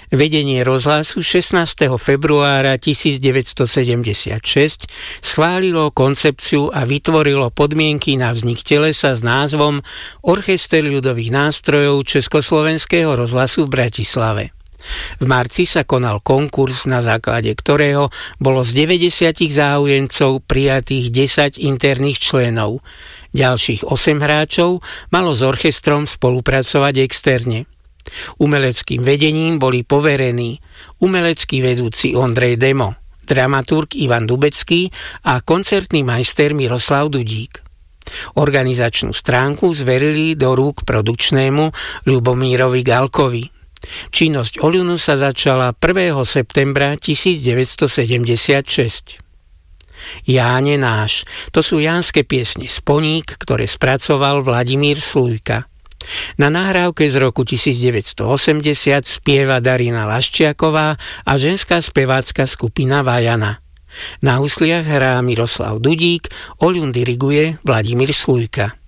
Vedenie rozhlasu 16. februára 1976 schválilo koncepciu a vytvorilo podmienky na vznik telesa s názvom Orchester ľudových nástrojov Československého rozhlasu v Bratislave. V marci sa konal konkurs, na základe ktorého bolo z 90 záujemcov prijatých 10 interných členov. Ďalších 8 hráčov malo s orchestrom spolupracovať externe. Umeleckým vedením boli poverení umelecký vedúci Ondrej Demo, dramaturg Ivan Dubecký a koncertný majster Miroslav Dudík. Organizačnú stránku zverili do rúk produkčnému Ľubomírovi Galkovi. Činnosť Oľunu sa začala 1. septembra 1976. Jáne náš, to sú jánske piesne Sponík, ktoré spracoval Vladimír Slujka. Na nahrávke z roku 1980 spieva Darina Laščiaková a ženská spevácka skupina Vajana. Na husliach hrá Miroslav Dudík, Oľun diriguje Vladimír Slujka.